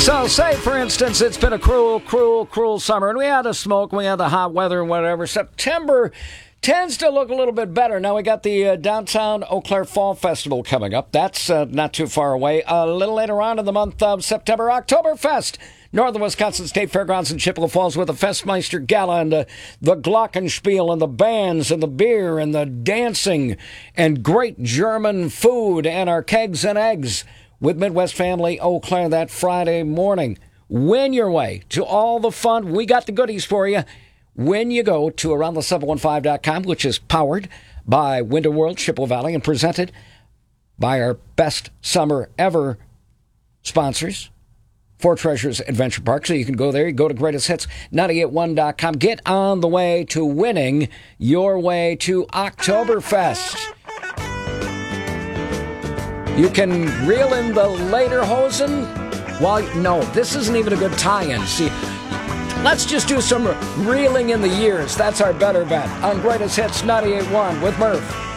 So, say, for instance, it's been a cruel summer, and we had the smoke, we had the hot weather and whatever. September tends to look a little bit better. Now, we got the downtown Eau Claire Fall Festival coming up. That's not too far away. A little later on in the month of September, Oktoberfest. Northern Wisconsin State Fairgrounds in Chippewa Falls with the Festmeister Gala and the Glockenspiel and the bands and the beer and the dancing and great German food and our kegs and eggs with Midwest Family Eau Claire that Friday morning. Win your way to all the fun. We got the goodies for you when you go to AroundThe715.com, which is powered by Winter World Chippewa Valley and presented by our best summer ever sponsors, Four Treasures Adventure Park. So you can go there. You go to Greatest Hits 981.com. Get on the way to winning your way to Oktoberfest. You can reel in the lederhosen. No, this isn't even a good tie-in. See, let's just do some reeling in the years. That's our better bet on Greatest Hits 98.1 with Murph.